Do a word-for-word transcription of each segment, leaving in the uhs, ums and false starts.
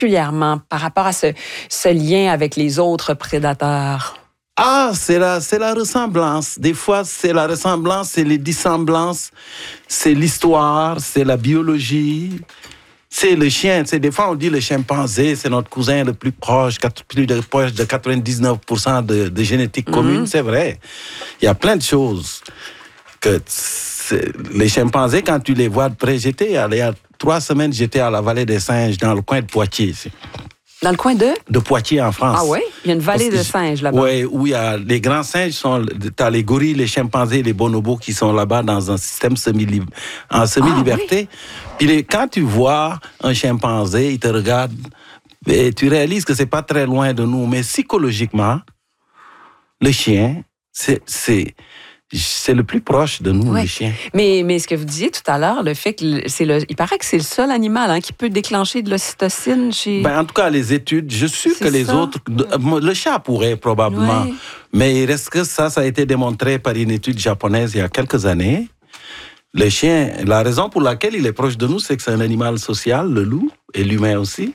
particulièrement par rapport à ce, ce lien avec les autres prédateurs? Ah, c'est la, c'est la ressemblance. Des fois, c'est la ressemblance, c'est les dissemblances, c'est l'histoire, c'est la biologie. C'est le chien. C'est, des fois, on dit le chimpanzé, c'est notre cousin le plus proche, plus de, proche de quatre-vingt-dix-neuf pour cent de, de génétique commune. Mm-hmm. C'est vrai. Il y a plein de choses. Que les chimpanzés, quand tu les vois de près, j'étais, il y a trois semaines, j'étais à la vallée des singes, dans le coin de Poitiers. Ici. Dans le coin de? De Poitiers, en France. Ah oui? Il y a une vallée de singes là-bas. Oui, où il y a les grands singes, sont, t'as les gorilles, les chimpanzés, les bonobos qui sont là-bas dans un système semi en semi-liberté. Ah, oui. Puis les, quand tu vois un chimpanzé, il te regarde, et tu réalises que c'est pas très loin de nous, mais psychologiquement, le chien, c'est... c'est C'est le plus proche de nous, ouais. Les chiens. Mais, mais ce que vous disiez tout à l'heure, le fait que c'est le, il paraît que c'est le seul animal hein, qui peut déclencher de l'ocytocine chez... Ben, en tout cas, les études, je suis sûr que les ça. autres... Le chat pourrait probablement. Ouais. Mais il reste que ça, ça a été démontré par une étude japonaise il y a quelques années. Le chien, la raison pour laquelle il est proche de nous, c'est que c'est un animal social, le loup, et l'humain aussi.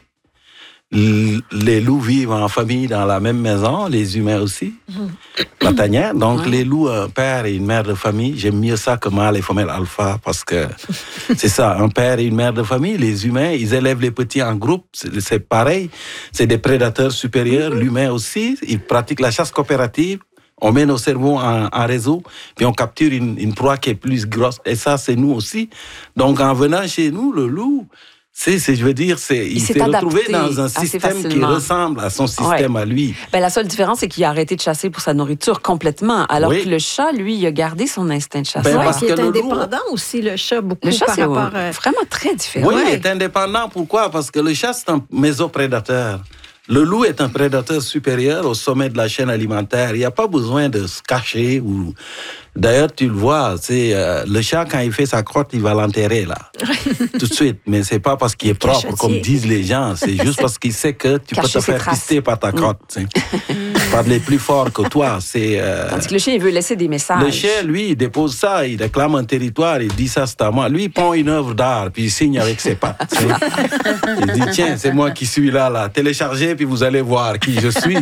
Les loups vivent en famille dans la même maison, les humains aussi, la tanière. Donc, ouais. Les loups, un père et une mère de famille, j'aime mieux ça que mâle et femelle alpha parce que c'est ça, un père et une mère de famille. Les humains, ils élèvent les petits en groupe, c'est, c'est pareil. C'est des prédateurs supérieurs, mm-hmm. L'humain aussi. Ils pratiquent la chasse coopérative. On met nos cerveaux en, en réseau, puis on capture une, une proie qui est plus grosse. Et ça, c'est nous aussi. Donc, en venant chez nous, le loup... C'est, c'est, je veux dire, c'est, il, il s'est, s'est retrouvé dans un système qui ressemble à son système ouais. à lui. Ben, la seule différence, c'est qu'il a arrêté de chasser pour sa nourriture complètement, alors oui. que le chat, lui, il a gardé son instinct de chasse. Ben, parce qu'il est indépendant loup, aussi, le chat, beaucoup le chat, par c'est rapport... Euh... vraiment très différent. Oui, ouais. Il est indépendant. Pourquoi? Parce que le chat, c'est un mésoprédateur. Le loup est un prédateur supérieur au sommet de la chaîne alimentaire. Il n'y a pas besoin de se cacher ou... D'ailleurs, tu le vois, c'est euh, le chat, quand il fait sa crotte, il va l'enterrer, là. Tout de suite. Mais c'est pas parce qu'il est propre, Cachetier. Comme disent les gens. C'est juste parce qu'il sait que tu Cacher peux te faire traces. Pister par ta crotte. Mm. Parler plus fort que toi. C'est, euh... Tandis que le chien, il veut laisser des messages. Le chien, lui, il dépose ça, il réclame un territoire, il dit ça, c'est à moi. Lui, il prend une œuvre d'art, puis il signe avec ses pattes. Il dit, tiens, c'est moi qui suis là, là. Téléchargez, puis vous allez voir qui je suis.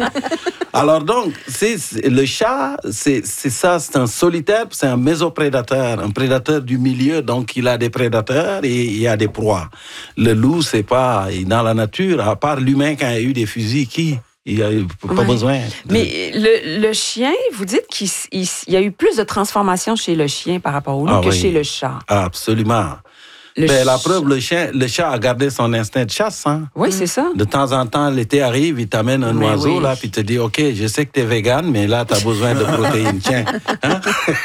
Alors donc, c'est, c'est, le chat, c'est, c'est ça, c'est un solitaire, c'est un mésoprédateur, un prédateur du milieu, donc il a des prédateurs et il y a des proies. Le loup, c'est pas, dans la nature, à part l'humain quand il y a eu des fusils, qui il n'y a pas ouais. besoin. De... Mais le, le chien, vous dites qu'il il, il y a eu plus de transformations chez le chien par rapport au loup ah, que oui. chez le chat. Absolument. Ben, ch... La preuve, le, chien, le chat a gardé son instinct de chasse. Hein? Oui, c'est ça. De temps en temps, l'été arrive, il t'amène un mais oiseau, oui. là, puis il te dit, OK, je sais que tu es végane, mais là, tu as besoin de protéines. Tiens. Hein?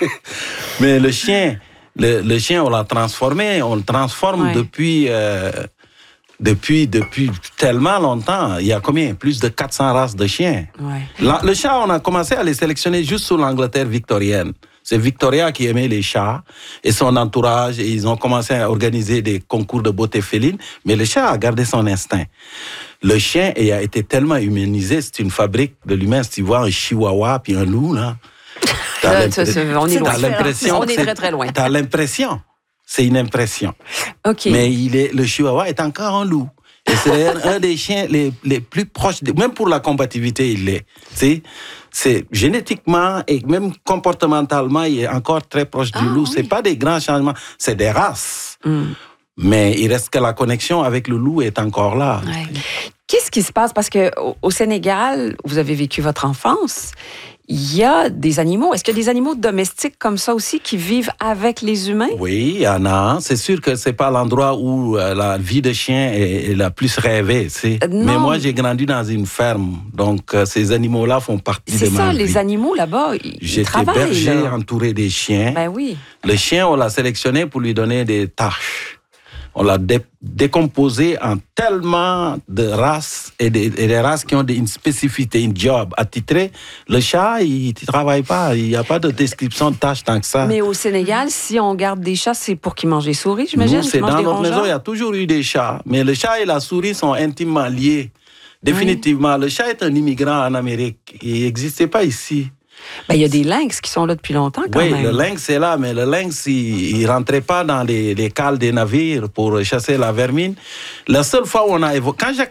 Mais le chien, le, le chien, on l'a transformé. On le transforme ouais. depuis, euh, depuis, depuis tellement longtemps. Il y a combien? Plus de quatre cents races de chiens. Ouais. La, le chat, on a commencé à les sélectionner juste sous l'Angleterre victorienne. C'est Victoria qui aimait les chats et son entourage. Et ils ont commencé à organiser des concours de beauté féline. Mais le chat a gardé son instinct. Le chien a été tellement humanisé. C'est une fabrique de l'humain. Si tu vois un chihuahua puis un loup, là, t'as, là, t'as on est t'as l'impression... On est très, très loin. T'as l'impression. C'est une impression. OK. Mais il est, le chihuahua est encore un loup. Et c'est un des chiens les, les plus proches, de, même pour la combativité, il l'est. C'est, c'est génétiquement et même comportementalement, il est encore très proche du ah, loup. Oui. C'est pas des grands changements, c'est des races. Mm. Mais il reste que la connexion avec le loup est encore là. Ouais. Qu'est-ce qui se passe? Parce qu'au au Sénégal, vous avez vécu votre enfance. Il y a des animaux. Est-ce qu'il y a des animaux domestiques comme ça aussi qui vivent avec les humains? Oui, il y en a. C'est sûr que c'est pas l'endroit où euh, la vie de chien est, est la plus rêvée. C'est... Euh, Mais moi, j'ai grandi dans une ferme. Donc, euh, ces animaux-là font partie c'est de ma ça, vie. les animaux là-bas, ils J'étais travaillent. J'étais berger là. entouré des chiens. Ben oui. Le chien, on l'a sélectionné pour lui donner des tâches. On l'a dé- décomposé en tellement de races et des, et des races qui ont une spécificité, une job attitré. Le chat, il ne travaille pas. Il n'y a pas de description de tâches tant que ça. Mais au Sénégal, si on garde des chats, c'est pour qu'ils mangent des souris, j'imagine? Nous, c'est dans notre maison, il y a toujours eu des chats. Mais le chat et la souris sont intimement liés. Définitivement. Oui. Le chat est un immigrant en Amérique. Il n'existait pas ici. Ben, il y a des lynx qui sont là depuis longtemps, quand oui, même. Oui, le lynx est là, mais le lynx, il ne rentrait pas dans les, les cales des navires pour chasser la vermine. La seule fois où on a évoqué... Quand